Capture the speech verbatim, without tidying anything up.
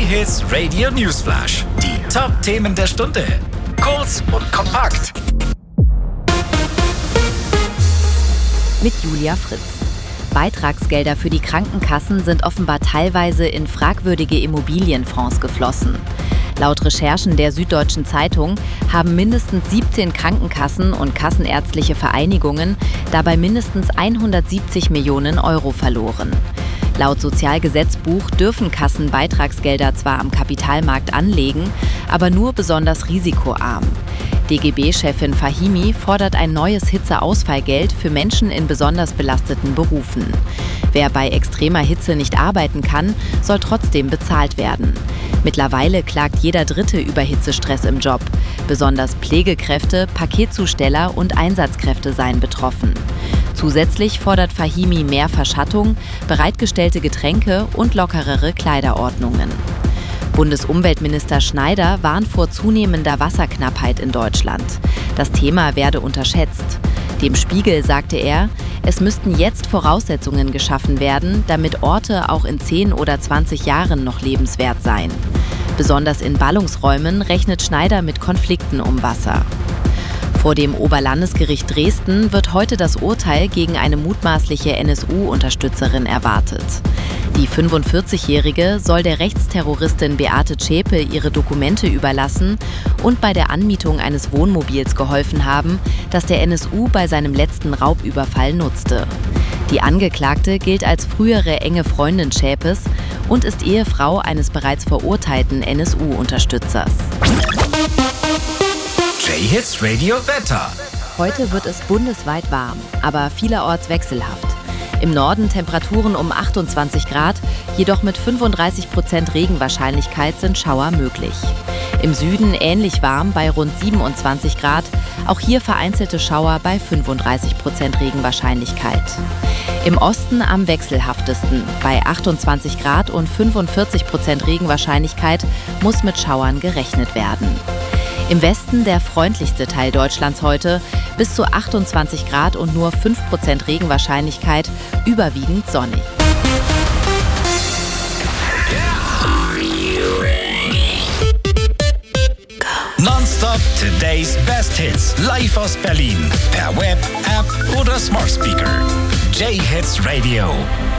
J-Hits Radio Newsflash. Die Top-Themen der Stunde. Kurz und kompakt. Mit Julia Fritz. Beitragsgelder für die Krankenkassen sind offenbar teilweise in fragwürdige Immobilienfonds geflossen. Laut Recherchen der Süddeutschen Zeitung haben mindestens siebzehn Krankenkassen und kassenärztliche Vereinigungen dabei mindestens hundertsiebzig Millionen Euro verloren. Laut Sozialgesetzbuch dürfen Kassen Beitragsgelder zwar am Kapitalmarkt anlegen, aber nur besonders risikoarm. D G B-Chefin Fahimi fordert ein neues Hitzeausfallgeld für Menschen in besonders belasteten Berufen. Wer bei extremer Hitze nicht arbeiten kann, soll trotzdem bezahlt werden. Mittlerweile klagt jeder Dritte über Hitzestress im Job. Besonders Pflegekräfte, Paketzusteller und Einsatzkräfte seien betroffen. Zusätzlich fordert Fahimi mehr Verschattung, bereitgestellte Getränke und lockerere Kleiderordnungen. Bundesumweltminister Schneider warnt vor zunehmender Wasserknappheit in Deutschland. Das Thema werde unterschätzt. Dem Spiegel sagte er, es müssten jetzt Voraussetzungen geschaffen werden, damit Orte auch in zehn oder zwanzig Jahren noch lebenswert seien. Besonders in Ballungsräumen rechnet Schneider mit Konflikten um Wasser. Vor dem Oberlandesgericht Dresden wird heute das Urteil gegen eine mutmaßliche N S U-Unterstützerin erwartet. Die fünfundvierzigjährige soll der Rechtsterroristin Beate Zschäpe ihre Dokumente überlassen und bei der Anmietung eines Wohnmobils geholfen haben, das der N S U bei seinem letzten Raubüberfall nutzte. Die Angeklagte gilt als frühere enge Freundin Zschäpes und ist Ehefrau eines bereits verurteilten N S U-Unterstützers. J-Hits Radio Wetter. Heute wird es bundesweit warm, aber vielerorts wechselhaft. Im Norden Temperaturen um achtundzwanzig Grad, jedoch mit fünfunddreißig Prozent Regenwahrscheinlichkeit sind Schauer möglich. Im Süden ähnlich warm bei rund siebenundzwanzig Grad, auch hier vereinzelte Schauer bei fünfunddreißig Prozent Regenwahrscheinlichkeit. Im Osten am wechselhaftesten, bei achtundzwanzig Grad und fünfundvierzig Prozent Regenwahrscheinlichkeit muss mit Schauern gerechnet werden. Im Westen der freundlichste Teil Deutschlands heute, bis zu achtundzwanzig Grad und nur fünf Prozent Regenwahrscheinlichkeit, überwiegend sonnig. Nonstop Today's Best Hits. Live aus Berlin. Per Web, App oder Smart Speaker. J-Hits Radio.